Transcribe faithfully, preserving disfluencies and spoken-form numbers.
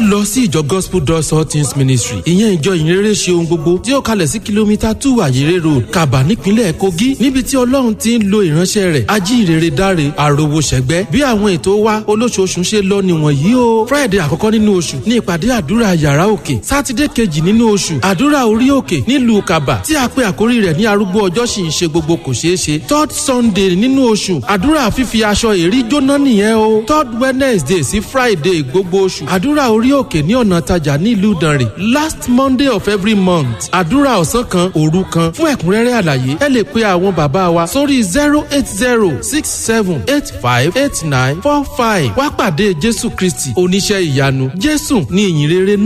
lọ sí ìjọ gospel doors all things ministry ìyẹn ìjọ ìyìnrere ṣe ohun gbogbo tí ó kalẹ̀ sí kìlómítà two àyèrè road kàbà nípínlẹ̀ kogi níbi tí ọlọ́run ti ń lo ìránṣẹ́ rẹ̀ ajínrere dáre àròwò ṣẹ̀gbẹ́ bí àwọn ètò wa olóṣooṣù ṣe lọ nìwọ̀n yìí o friday àkọ́kọ́ nínú oṣù ní ìpàdé àdúrà yàrá òkè sátidé kejì nínú oṣù àdúrà orí òkè nílùú kàbà tí a pè àkórí rẹ̀ ní arúgbó ọjọ́ sì ń ṣe gbogbo kò ṣeé ṣe third sunday nínú oṣù àdúrà fífi aṣọ èrí jóná nìyẹn o third wednesday sí friday gbogbo oṣù àdúrà orí òkè ní ọ̀nà tajà nílùú ìdànrè last monday of every month àdúrà ọ̀sán kan òru kan fún ẹ̀kúnrẹ́rẹ́ àlàyé ẹ lè pe àwọn bàbá wa sórí zero eight zero six seven eight five eight nine four five wá pàdé jésù kristi oníṣẹ́ ìyanu jésù ní ìyìnrere náà.